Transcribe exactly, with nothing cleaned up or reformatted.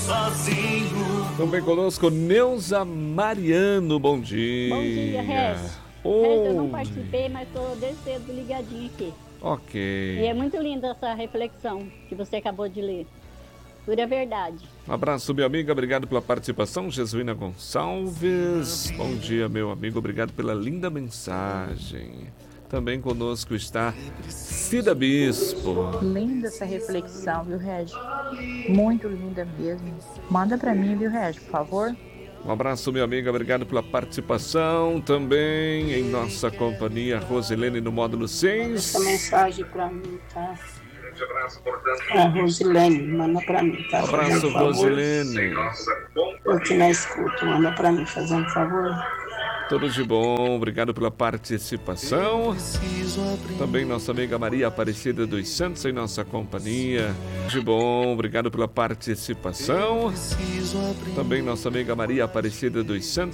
sozinho. Também conosco, Neuza Mariano, bom dia. Bom dia, Regis. Oh. Regis, eu não participei, mas estou desde cedo ligadinho aqui. Ok. E é muito linda essa reflexão que você acabou de ler. Pura verdade. Um abraço, minha amiga, obrigado pela participação. Jesuína Gonçalves, bom dia, meu amigo, obrigado pela linda mensagem. Também conosco está Cida Bispo. Linda essa reflexão, viu, Regi? Muito linda mesmo. Manda pra mim, viu, Regi, por favor? Um abraço, minha amiga, obrigado pela participação. Também em nossa companhia, Rosilene no módulo seis. Essa mensagem pra mim, tá? A Rosilene, manda pra mim, tá? Um abraço, Rosilene. Eu aqui na escuta, manda pra mim, fazendo um favor. Tudo de bom, obrigado pela participação. Também nossa amiga Maria Aparecida dos Santos em nossa companhia. De bom, obrigado pela participação. Também nossa amiga Maria Aparecida dos Santos.